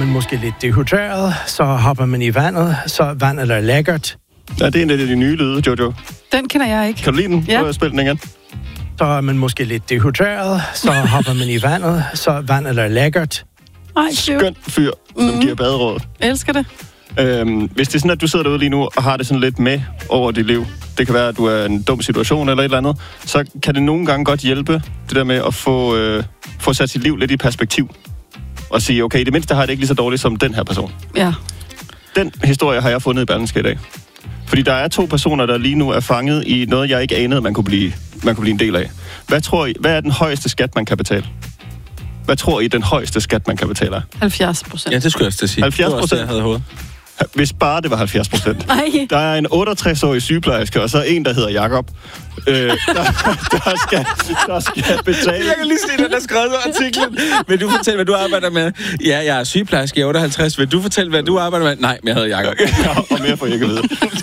man måske lidt dehydreret, så hopper man i vandet, så vandet er lækkert. Ja, det er en af de nye lyde, Jojo. Den kender jeg ikke. Kan du lide den? Ja. Prøv at spille den igen. Så er man måske lidt dehydreret, så hopper man i vandet, så vandet er lækkert. Ej, cute. Skønt fyr, som giver baderåd. Elsker det. Hvis det er sådan, at du sidder derude lige nu og har det sådan lidt med over dit liv, det kan være, at du er i en dum situation eller et eller andet, så kan det nogle gange godt hjælpe, det der med at få sat sit liv lidt i perspektiv. Og sige, okay, det mindste har jeg det ikke lige så dårligt som den her person. Ja. Den historie har jeg fundet i Berlingske i dag. Fordi der er 2 personer, der lige nu er fanget i noget, jeg ikke anede, man kunne blive en del af. Hvad er den højeste skat, man kan betale? Hvad tror I, den højeste skat, man kan betale er? 70%. Ja, det skulle jeg også til at sige. 70%? Jeg havde hovedet. Hvis bare det var 70%. Nej. Der er en 68-årig sygeplejerske, og så en, der hedder Jakob. Der skal betale... Jeg kan lige se, den der skrevet i artiklen. Vil du fortælle, hvad du arbejder med? Ja, jeg er sygeplejerske i 58. Vil du fortælle, hvad du arbejder med? Nej, men jeg hedder Jakob. Ja, og mere får jeg ikke at vide.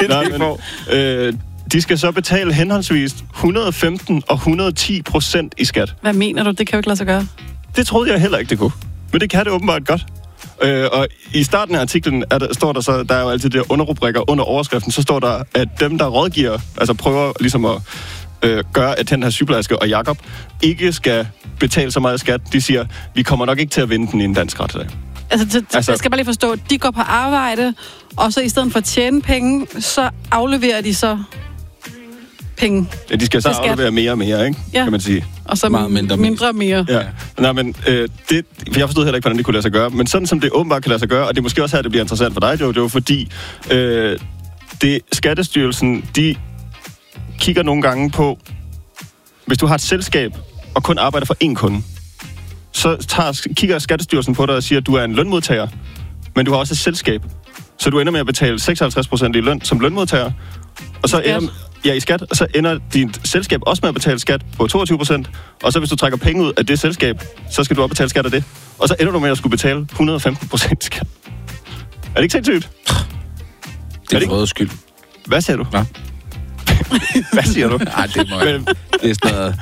De skal så betale henholdsvis 115 og 110% i skat. Hvad mener du? Det kan jo ikke lade sig gøre. Det troede jeg heller ikke, det kunne. Men det kan det åbenbart godt. Og i starten af artiklen står der så, der er jo altid der underrubrikker under overskriften, så står der, at dem, der rådgiver, altså prøver ligesom at gøre, at den her sygeplejerske og Jakob ikke skal betale så meget skat. De siger, vi kommer nok ikke til at vinde den i en dansk retssag. Altså, jeg skal bare lige forstå, de går på arbejde, og så i stedet for at tjene penge, så afleverer de så penge. Ja, de skal så aflevere mere og mere, ikke? Ja. Kan man sige. Og så mindre og mere. Ja. Nej, men jeg forstod heller ikke, hvordan det kunne lade sig gøre. Men sådan som det åbenbart kan lade sig gøre, og det er måske også her, det bliver interessant for dig, Jojo, fordi Skattestyrelsen, de kigger nogle gange på, hvis du har et selskab og kun arbejder for én kunde, så kigger Skattestyrelsen på dig og siger, at du er en lønmodtager, men du har også et selskab. Så du ender med at betale 56% i løn som lønmodtager, og så i skat, og så ender dit selskab også med at betale skat på 22%, og så hvis du trækker penge ud af det selskab, så skal du også betale skat af det. Og så ender du med at skulle betale 115% skat. Er det ikke sindssygt? Det er røde skyld. Hvad siger du? Ja. Hvad siger du? Nej, det må jeg. Det er sådan noget...